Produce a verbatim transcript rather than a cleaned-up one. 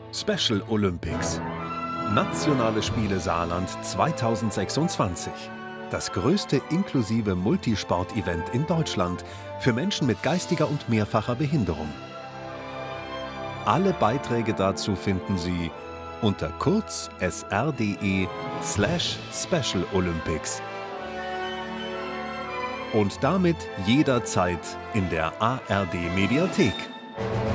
Special Olympics. Nationale Spiele Saarland zweitausendsechsundzwanzig. Das größte inklusive Multisport-Event in Deutschland für Menschen mit geistiger und mehrfacher Behinderung. Alle Beiträge dazu finden Sie unter kurz s r punkt d e slash Special Olympics. Und damit jederzeit in der A R D Mediathek.